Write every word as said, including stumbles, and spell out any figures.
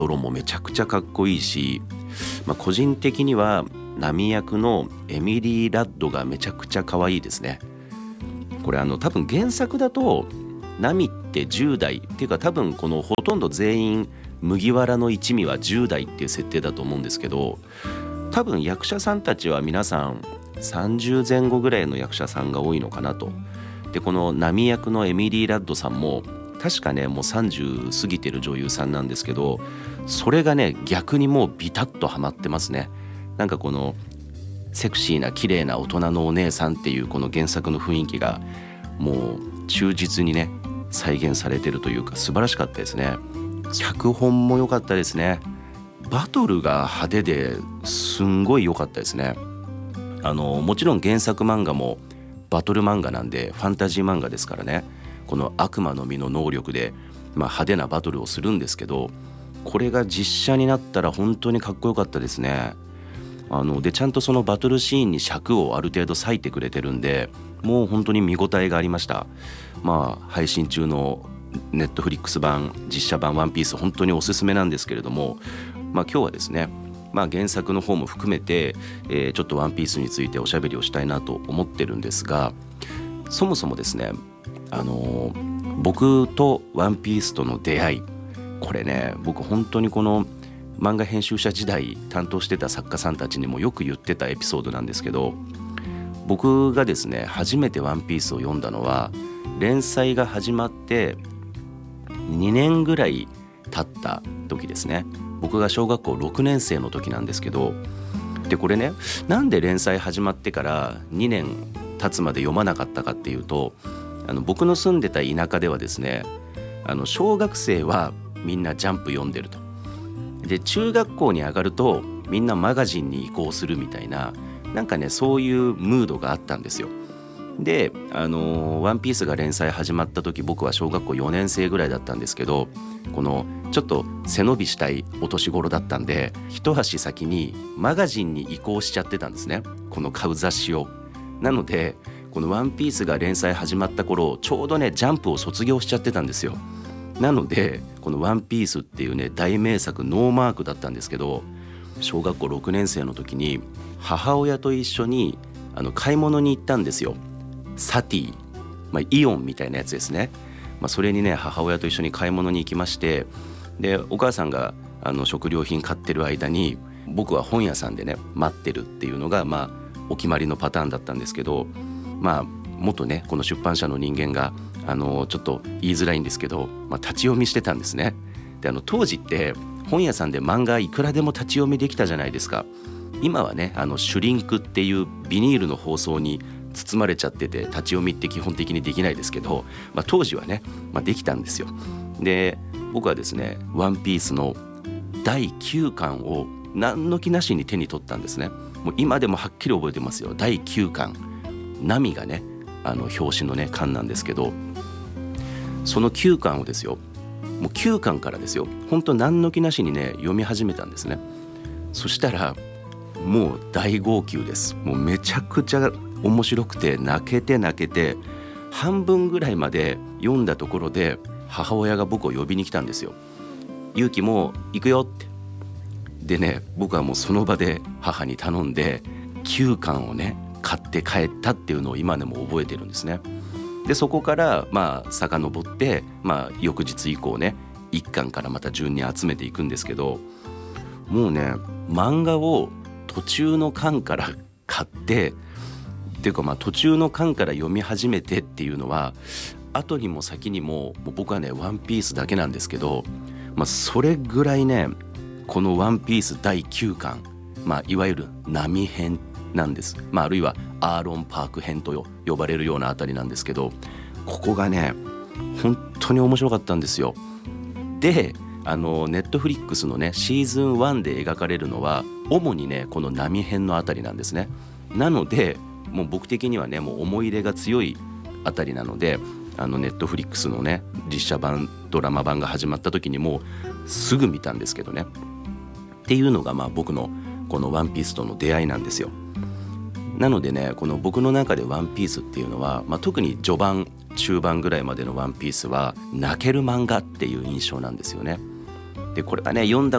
ドロもめちゃくちゃかっこいいし、まあ、個人的にはナミ役のエミリー・ラッドがめちゃくちゃ可愛いですね。これあの多分原作だとナミってじゅう代っていうか、多分このほとんど全員麦わらの一味はじゅう代っていう設定だと思うんですけど、多分役者さんたちは皆さんさんじゅうぜん後ぐらいの役者さんが多いのかなと。でこのナミ役のエミリー・ラッドさんも確かねもうさんじゅう過ぎてる女優さんなんですけど、それがね逆にもうビタッとハマってますね。なんかこのセクシーな綺麗な大人のお姉さんっていうこの原作の雰囲気がもう忠実にね再現されてるというか、素晴らしかったですね。脚本も良かったですね。バトルが派手ですんごい良かったですね。あのもちろん原作漫画もバトル漫画なんでファンタジー漫画ですからね、この悪魔の実の能力で、まあ、派手なバトルをするんですけど、これが実写になったら本当にかっこよかったですね。あのでちゃんとそのバトルシーンに尺をある程度割いてくれてるんで、もう本当に見応えがありました。まあ配信中のネットフリックス版実写版ワンピース本当におすすめなんですけれども、まあ今日はですね、まあ、原作の方も含めて、えー、ちょっとワンピースについておしゃべりをしたいなと思ってるんですが、そもそもですね、あのー、僕とワンピースとの出会い、これね僕本当にこの漫画編集者時代担当してた作家さんたちにもよく言ってたエピソードなんですけど、僕がですね初めてワンピースを読んだのは連載が始まってにねんぐらい経った時ですね。僕が小学校ろくねん生の時なんですけど、でこれねなんで連載始まってからにねん経つまで読まなかったかっていうと、あの僕の住んでた田舎ではですね、あの小学生はみんなジャンプ読んでると。で中学校に上がるとみんなマガジンに移行するみたいな、なんかねそういうムードがあったんですよ。であのー、ワンピースが連載始まった時僕は小学校よねん生ぐらいだったんですけど、このちょっと背伸びしたいお年頃だったんで一足先にマガジンに移行しちゃってたんですね、この買う雑誌を。なのでこのワンピースが連載始まった頃ちょうどねジャンプを卒業しちゃってたんですよ。なのでこのワンピースっていうね大名作ノーマークだったんですけど、小学校ろくねん生の時に母親と一緒にあの買い物に行ったんですよ。サティ、まあ、イオンみたいなやつですね。まあ、それにね母親と一緒に買い物に行きまして、でお母さんがあの食料品買ってる間に僕は本屋さんでね待ってるっていうのがまあお決まりのパターンだったんですけど、まあ元ねこの出版社の人間があのちょっと言いづらいんですけど、まあ、立ち読みしてたんですね。であの当時って本屋さんで漫画いくらでも立ち読みできたじゃないですか。今はねあのシュリンクっていうビニールの包装に包まれちゃってて立ち読みって基本的にできないですけど、まあ、当時はね、まあ、できたんですよ。で僕はですねワンピースのだいきゅうかんを何の気なしに手に取ったんですね。もう今でもはっきり覚えてますよ。だいきゅうかんナミがねあの表紙のね巻なんですけど、そのきゅうかんをですよ、もうきゅうかんからですよ本当何の気なしにね読み始めたんですね。そしたらもう大号泣です。もうめちゃくちゃ面白くて泣けて泣けて、半分ぐらいまで読んだところで母親が僕を呼びに来たんですよ。ゆうきもう行くよって。でね僕はもうその場で母に頼んできゅうかんをね買って帰ったっていうのを今でも覚えてるんですね。でそこからまあ遡って、まあ、翌日以降ねいっかんからまた順に集めていくんですけど、もうね漫画を途中の巻から買ってっていうかまあ途中の巻から読み始めてっていうのは後にも先にも僕はねワンピースだけなんですけど、まあ、それぐらいねこのワンピースだいきゅうかん、まあ、いわゆる波編なんです。まあ、あるいはアーロンパーク編と呼ばれるようなあたりなんですけど、ここがね本当に面白かったんですよ。であのネットフリックスのねシーズンワンで描かれるのは主にねこの波編のあたりなんですね。なのでもう僕的にはねもう思い入れが強いあたりなので、あのネットフリックスのね実写版ドラマ版が始まった時にもうすぐ見たんですけどね。っていうのがまあ僕のこのワンピースとの出会いなんですよ。なのでねこの僕の中でワンピースっていうのは、まあ、特に序盤中盤ぐらいまでのワンピースは泣ける漫画っていう印象なんですよね。 でこれはね読んだ